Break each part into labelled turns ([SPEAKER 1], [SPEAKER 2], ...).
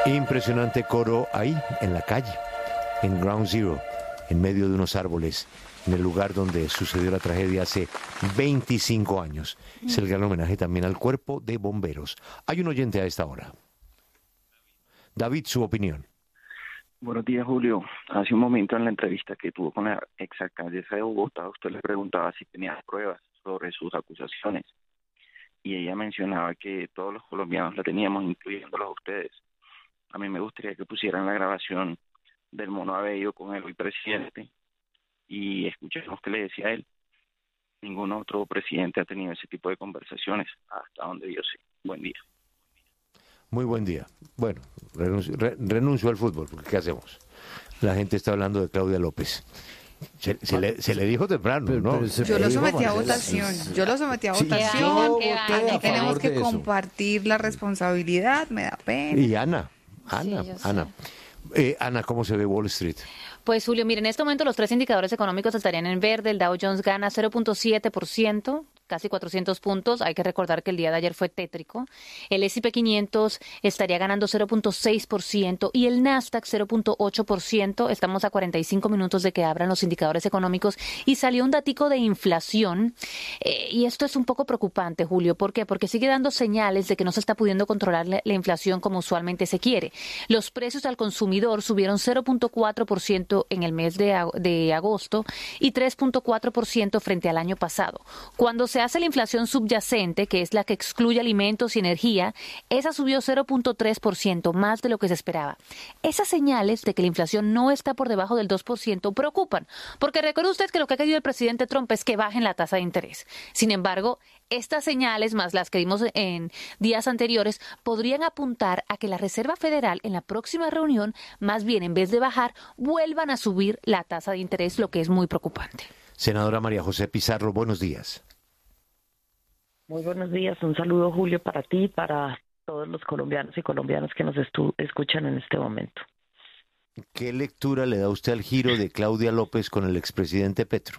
[SPEAKER 1] Impresionante coro ahí, en la calle, en Ground Zero, en medio de unos árboles, en el lugar donde sucedió la tragedia hace 25 años. Es el gran homenaje también al cuerpo de bomberos. Hay un oyente a esta hora. David, su opinión.
[SPEAKER 2] Buenos días, Julio. Hace un momento en la entrevista que tuvo con la exalcaldesa de Bogotá, usted le preguntaba si tenía pruebas sobre sus acusaciones. Y ella mencionaba que todos los colombianos la teníamos, incluyéndolos a ustedes. A mí me gustaría que pusieran la grabación del Mono Abello con el hoy presidente y escuchemos qué le decía él. Ningún otro presidente ha tenido ese tipo de conversaciones, hasta donde yo sé. Buen día.
[SPEAKER 1] Muy buen día. Bueno, renuncio al fútbol, porque ¿qué hacemos? La gente está hablando de Claudia López. Se le dijo temprano, ¿no?
[SPEAKER 3] Yo lo sometí a votación. Tenemos que compartir la responsabilidad, me da pena.
[SPEAKER 1] Y Ana. Ana, ¿cómo se ve Wall Street?
[SPEAKER 4] Pues Julio, mire, en este momento los tres indicadores económicos estarían en verde. El Dow Jones gana 0.7%, casi 400 puntos. Hay que recordar que el día de ayer fue tétrico. El S&P 500 estaría ganando 0.6% y el Nasdaq 0.8%. Estamos a 45 minutos de que abran los indicadores económicos y salió un datico de inflación. Y esto es un poco preocupante, Julio. ¿Por qué? Porque sigue dando señales de que no se está pudiendo controlar la inflación como usualmente se quiere. Los precios al consumidor subieron 0.4% en el mes de agosto y 3.4% frente al año pasado. Cuando se hace la inflación subyacente, que es la que excluye alimentos y energía, esa subió 0.3%, más de lo que se esperaba. Esas señales de que la inflación no está por debajo del 2% preocupan, porque recuerde usted que lo que ha querido el presidente Trump es que bajen la tasa de interés. Sin embargo, estas señales, más las que vimos en días anteriores, podrían apuntar a que la Reserva Federal en la próxima reunión, más bien en vez de bajar, vuelvan a subir la tasa de interés, lo que es muy preocupante.
[SPEAKER 1] Senadora María José Pizarro, buenos días.
[SPEAKER 5] Muy buenos días, un saludo, Julio, para ti y para todos los colombianos y colombianas que nos escuchan en este momento.
[SPEAKER 1] ¿Qué lectura le da usted al giro de Claudia López con el expresidente Petro?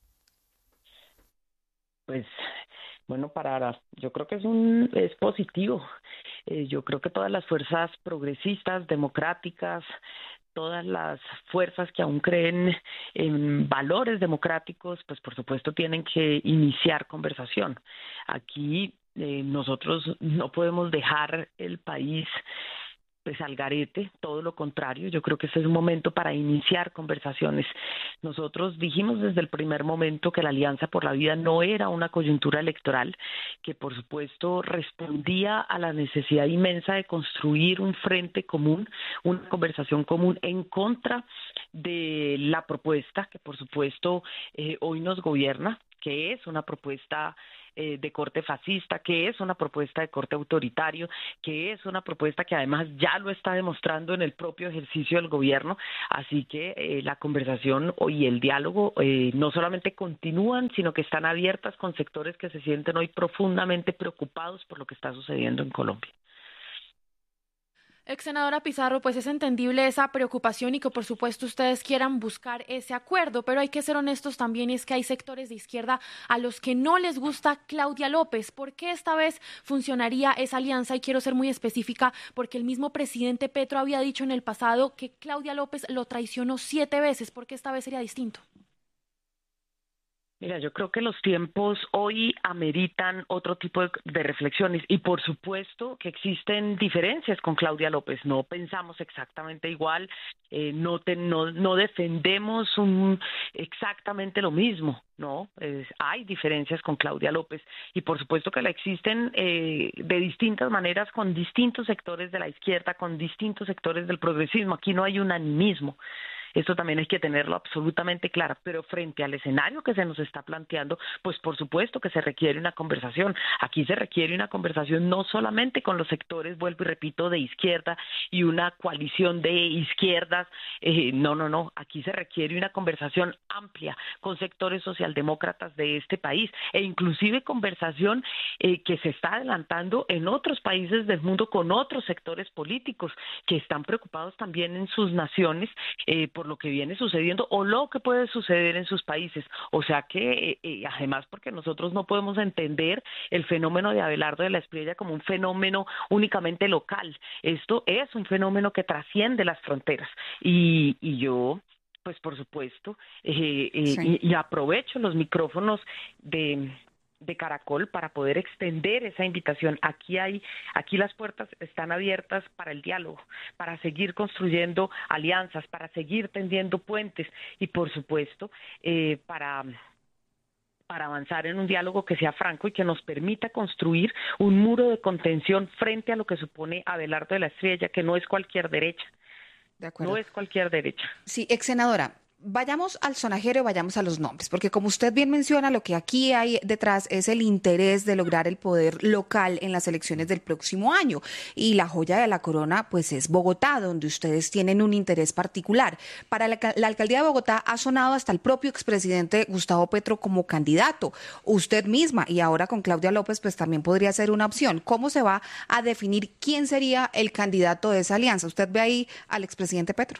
[SPEAKER 5] Pues, bueno, yo creo que es positivo. Yo creo que todas las fuerzas progresistas, democráticas, todas las fuerzas que aún creen en valores democráticos, pues por supuesto tienen que iniciar conversación. Aquí nosotros no podemos dejar el país pues al garete, todo lo contrario. Yo creo que ese es un momento para iniciar conversaciones. Nosotros dijimos desde el primer momento que la Alianza por la Vida no era una coyuntura electoral, que por supuesto respondía a la necesidad inmensa de construir un frente común, una conversación común en contra de la propuesta que por supuesto hoy nos gobierna, que es una propuesta de corte fascista, que es una propuesta de corte autoritario, que es una propuesta que además ya lo está demostrando en el propio ejercicio del gobierno. Así que la conversación y el diálogo no solamente continúan, sino que están abiertas con sectores que se sienten hoy profundamente preocupados por lo que está sucediendo en Colombia.
[SPEAKER 6] Ex senadora Pizarro, pues es entendible esa preocupación y que por supuesto ustedes quieran buscar ese acuerdo, pero hay que ser honestos también, y es que hay sectores de izquierda a los que no les gusta Claudia López. ¿Por qué esta vez funcionaría esa alianza? Y quiero ser muy específica porque el mismo presidente Petro había dicho en el pasado que Claudia López lo traicionó 7 veces. ¿Por qué esta vez sería distinto?
[SPEAKER 5] Mira, yo creo que los tiempos hoy ameritan otro tipo de reflexiones y por supuesto que existen diferencias con Claudia López. No pensamos exactamente igual, no defendemos exactamente lo mismo, ¿no? Hay diferencias con Claudia López y por supuesto que la existen de distintas maneras con distintos sectores de la izquierda, con distintos sectores del progresismo. Aquí no hay unanimismo. Esto también hay que tenerlo absolutamente claro, pero frente al escenario que se nos está planteando, pues por supuesto que se requiere una conversación. Aquí se requiere una conversación no solamente con los sectores, vuelvo y repito, de izquierda y una coalición de izquierdas, no, aquí se requiere una conversación amplia con sectores socialdemócratas de este país e inclusive conversación que se está adelantando en otros países del mundo con otros sectores políticos que están preocupados también en sus naciones por por lo que viene sucediendo o lo que puede suceder en sus países. O sea que, además, porque nosotros no podemos entender el fenómeno de Abelardo de la Espriella como un fenómeno únicamente local. Esto es un fenómeno que trasciende las fronteras. Y yo, pues por supuesto,
[SPEAKER 3] Sí.
[SPEAKER 5] y aprovecho los micrófonos de Caracol para poder extender esa invitación. Aquí las puertas están abiertas para el diálogo, para seguir construyendo alianzas, para seguir tendiendo puentes y, por supuesto, para avanzar en un diálogo que sea franco y que nos permita construir un muro de contención frente a lo que supone Abelardo de la Espriella, que no es cualquier derecha,
[SPEAKER 3] De acuerdo.
[SPEAKER 5] no es cualquier derecha.
[SPEAKER 3] Sí, ex senadora, vayamos al sonajero y vayamos a los nombres, porque como usted bien menciona, lo que aquí hay detrás es el interés de lograr el poder local en las elecciones del próximo año. Y la joya de la corona, pues es Bogotá, donde ustedes tienen un interés particular. Para la alcaldía de Bogotá ha sonado hasta el propio expresidente Gustavo Petro como candidato. Usted misma y ahora con Claudia López, pues también podría ser una opción. ¿Cómo se va a definir quién sería el candidato de esa alianza? ¿Usted ve ahí al expresidente Petro?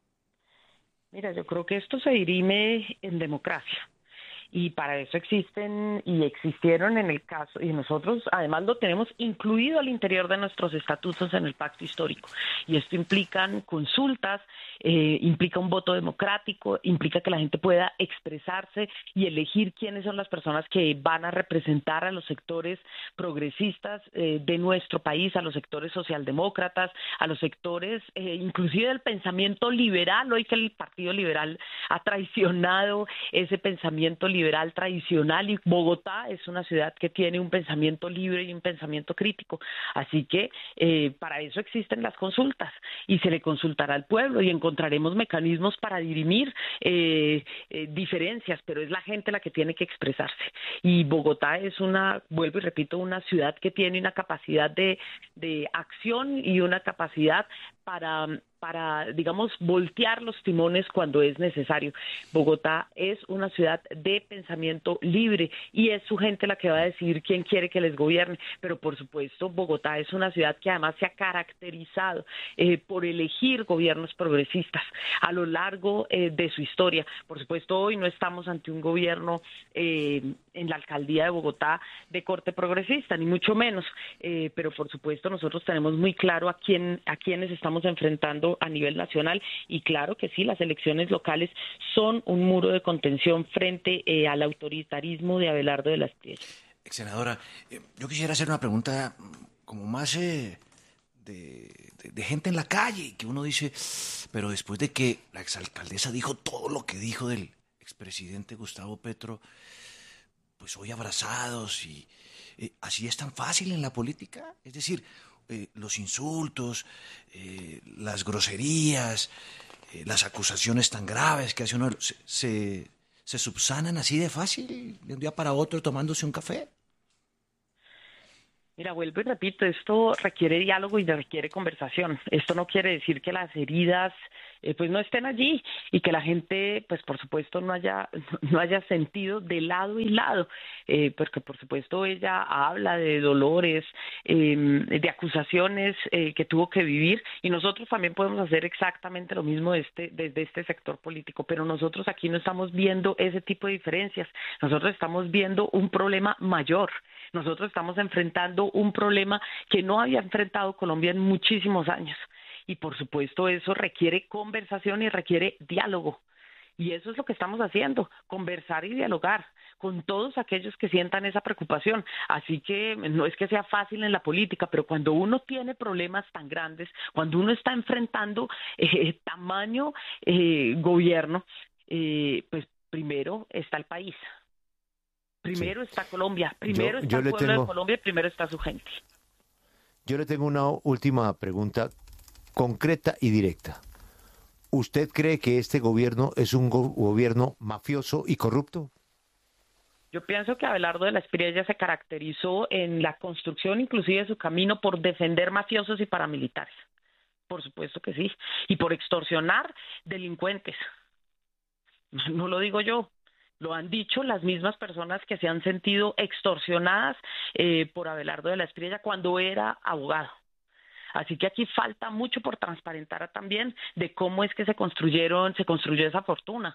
[SPEAKER 5] Mira, yo creo que esto se dirime en democracia y para eso existen y existieron en el caso, y nosotros además lo tenemos incluido al interior de nuestros estatutos en el pacto histórico, y esto implican consultas, implica un voto democrático, implica que la gente pueda expresarse y elegir quiénes son las personas que van a representar a los sectores progresistas de nuestro país, a los sectores socialdemócratas, a los sectores inclusive del pensamiento liberal. Hoy que el Partido Liberal ha traicionado ese pensamiento liberal tradicional, y Bogotá es una ciudad que tiene un pensamiento libre y un pensamiento crítico, así que para eso existen las consultas y se le consultará al pueblo y encontraremos mecanismos para dirimir diferencias, pero es la gente la que tiene que expresarse, y Bogotá es vuelvo y repito, una ciudad que tiene una capacidad de acción y una capacidad para, digamos, voltear los timones cuando es necesario. Bogotá es una ciudad de pensamiento libre y es su gente la que va a decidir quién quiere que les gobierne, pero por supuesto Bogotá es una ciudad que además se ha caracterizado por elegir gobiernos progresistas a lo largo de su historia. Por supuesto, hoy no estamos ante un gobierno en la alcaldía de Bogotá de corte progresista, ni mucho menos, pero por supuesto nosotros tenemos muy claro a quiénes estamos enfrentando a nivel nacional, y claro que sí, las elecciones locales son un muro de contención frente al autoritarismo de Abelardo de la Espriella.
[SPEAKER 7] Ex senadora, yo quisiera hacer una pregunta como más de gente en la calle, que uno dice, pero después de que la exalcaldesa dijo todo lo que dijo del expresidente Gustavo Petro, pues hoy abrazados, y así es tan fácil en la política, es decir, los insultos, las groserías, las acusaciones tan graves que hace uno, se subsanan así de fácil, de un día para otro tomándose un café.
[SPEAKER 5] Mira, vuelvo y repito, esto requiere diálogo y requiere conversación. Esto no quiere decir que las heridas pues no estén allí y que la gente, pues por supuesto, no haya sentido de lado y lado, porque por supuesto ella habla de dolores, de acusaciones que tuvo que vivir, y nosotros también podemos hacer exactamente lo mismo desde este sector político, pero nosotros aquí no estamos viendo ese tipo de diferencias. Nosotros estamos viendo un problema mayor. Nosotros estamos enfrentando un problema que no había enfrentado Colombia en muchísimos años. Y por supuesto eso requiere conversación y requiere diálogo. Y eso es lo que estamos haciendo, conversar y dialogar con todos aquellos que sientan esa preocupación. Así que no es que sea fácil en la política, pero cuando uno tiene problemas tan grandes, cuando uno está enfrentando tamaño gobierno, pues primero está el país. Primero está Colombia, primero está el pueblo de Colombia, y primero está su gente.
[SPEAKER 1] Yo le tengo una última pregunta concreta y directa. ¿Usted cree que este gobierno es un gobierno mafioso y corrupto?
[SPEAKER 5] Yo pienso que Abelardo de la Espriella se caracterizó en la construcción inclusive de su camino por defender mafiosos y paramilitares. Por supuesto que sí. Y por extorsionar delincuentes. No lo digo yo. Lo han dicho las mismas personas que se han sentido extorsionadas por Abelardo de la Espriella cuando era abogado. Así que aquí falta mucho por transparentar también de cómo es que se construyó esa fortuna.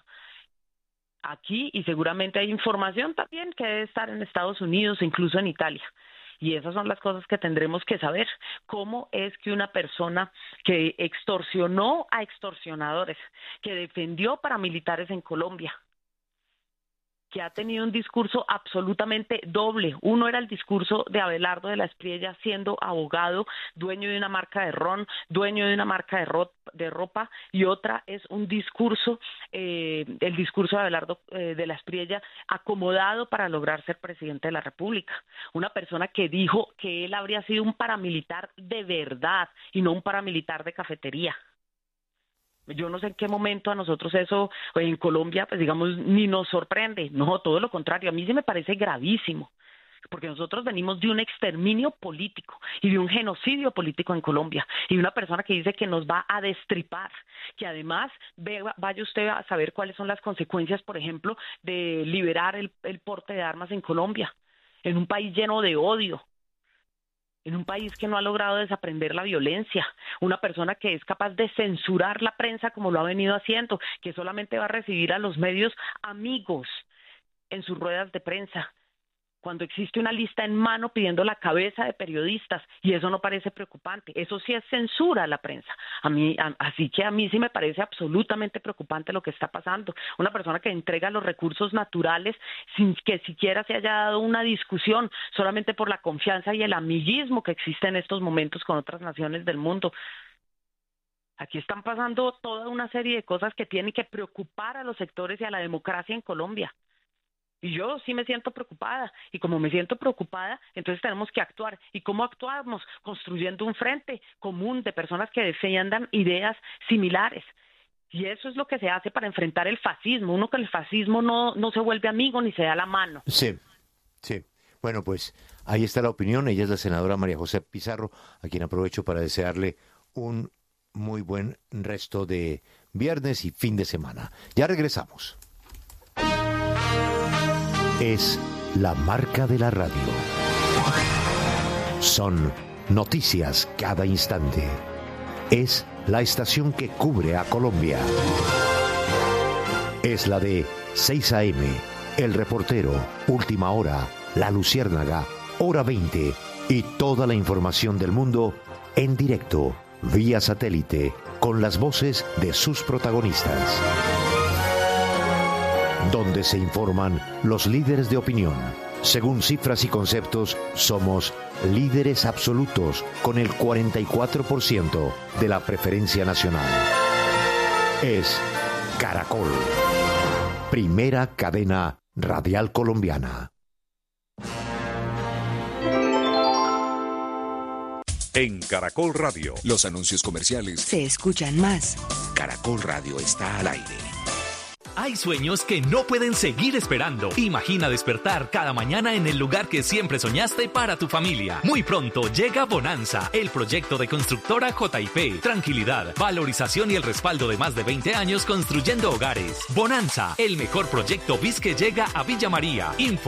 [SPEAKER 5] Aquí, y seguramente hay información también que debe estar en Estados Unidos, incluso en Italia. Y esas son las cosas que tendremos que saber. ¿Cómo es que una persona que extorsionó a extorsionadores, que defendió paramilitares en Colombia, que ha tenido un discurso absolutamente doble? Uno era el discurso de Abelardo de la Espriella siendo abogado, dueño de una marca de ron, dueño de una marca de ropa, y otra es un discurso, el discurso de Abelardo de la Espriella acomodado para lograr ser presidente de la República. Una persona que dijo que él habría sido un paramilitar de verdad y no un paramilitar de cafetería. Yo no sé en qué momento a nosotros eso en Colombia, pues digamos, ni nos sorprende. No, todo lo contrario, a mí sí me parece gravísimo, porque nosotros venimos de un exterminio político y de un genocidio político en Colombia, y una persona que dice que nos va a destripar, que además vaya usted a saber cuáles son las consecuencias, por ejemplo, de liberar el porte de armas en Colombia, en un país lleno de odio, en un país que no ha logrado desaprender la violencia, una persona que es capaz de censurar la prensa como lo ha venido haciendo, que solamente va a recibir a los medios amigos en sus ruedas de prensa, cuando existe una lista en mano pidiendo la cabeza de periodistas, y eso no parece preocupante. Eso sí es censura a la prensa. Así que a mí sí me parece absolutamente preocupante lo que está pasando. Una persona que entrega los recursos naturales sin que siquiera se haya dado una discusión, solamente por la confianza y el amiguismo que existe en estos momentos con otras naciones del mundo. Aquí están pasando toda una serie de cosas que tienen que preocupar a los sectores y a la democracia en Colombia. Y yo sí me siento preocupada, y como me siento preocupada, entonces tenemos que actuar. ¿Y cómo actuamos? Construyendo un frente común de personas que defiendan ideas similares. Y eso es lo que se hace para enfrentar el fascismo. Uno con el fascismo no se vuelve amigo ni se da la mano.
[SPEAKER 1] Sí, sí. Bueno, pues ahí está la opinión. Ella es la senadora María José Pizarro, a quien aprovecho para desearle un muy buen resto de viernes y fin de semana. Ya regresamos. Es la marca de la radio. Son noticias cada instante. Es la estación que cubre a Colombia. Es la de 6 a.m., El Reportero, Última Hora, La Luciérnaga, Hora 20 y toda la información del mundo en directo, vía satélite, con las voces de sus protagonistas. Donde se informan los líderes de opinión. Según cifras y conceptos, somos líderes absolutos con el 44% de la preferencia nacional. Es Caracol, primera cadena radial colombiana.
[SPEAKER 8] En Caracol Radio,
[SPEAKER 9] los anuncios comerciales
[SPEAKER 10] se escuchan más.
[SPEAKER 9] Caracol Radio está al aire.
[SPEAKER 11] Hay sueños que no pueden seguir esperando. Imagina despertar cada mañana en el lugar que siempre soñaste para tu familia. Muy pronto llega Bonanza, el proyecto de constructora JP. Tranquilidad, valorización y el respaldo de más de 20 años construyendo hogares. Bonanza, el mejor proyecto BIS que llega a Villa María.